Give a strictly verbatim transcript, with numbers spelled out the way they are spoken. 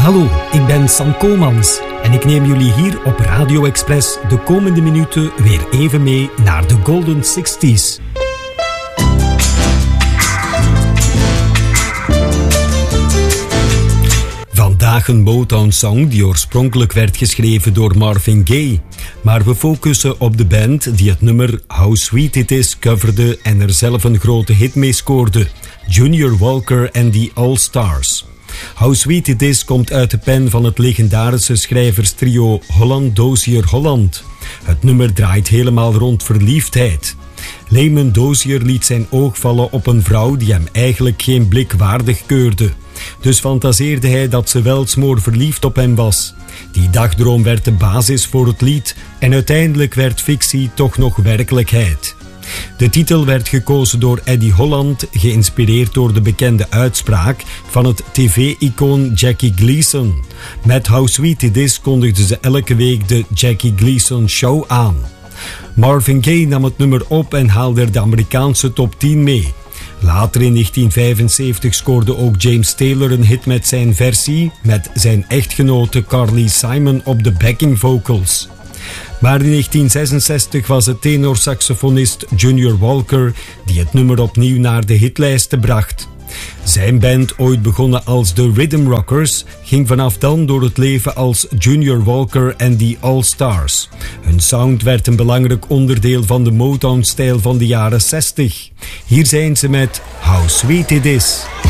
Hallo, ik ben Sam Komans en ik neem jullie hier op Radio Express de komende minuten weer even mee naar de Golden zestig's. Vandaag een Motown-song die oorspronkelijk werd geschreven door Marvin Gaye. Maar we focussen op de band die het nummer How Sweet It Is coverde en er zelf een grote hit mee scoorde. Junior Walker en The All Stars. How Sweet It Is komt uit de pen van het legendarische schrijverstrio Holland Dozier Holland. Het nummer draait helemaal rond verliefdheid. Layman Dozier liet zijn oog vallen op een vrouw die hem eigenlijk geen blik waardig keurde. Dus fantaseerde hij dat ze wel smoor verliefd op hem was. Die dagdroom werd de basis voor het lied en uiteindelijk werd fictie toch nog werkelijkheid. De titel werd gekozen door Eddie Holland, geïnspireerd door de bekende uitspraak van het tv-icoon Jackie Gleason. Met How Sweet It Is kondigden ze elke week de Jackie Gleason Show aan. Marvin Gaye nam het nummer op en haalde er de Amerikaanse top tien mee. Later in negentien vijfenzeventig scoorde ook James Taylor een hit met zijn versie, met zijn echtgenote Carly Simon op de backing vocals. Maar in negentien zesenzestig was het tenorsaxofonist Junior Walker die het nummer opnieuw naar de hitlijsten bracht. Zijn band, ooit begonnen als de Rhythm Rockers, ging vanaf dan door het leven als Junior Walker en The All Stars. Hun sound werd een belangrijk onderdeel van de Motown-stijl van de jaren zestig. Hier zijn ze met How Sweet It Is.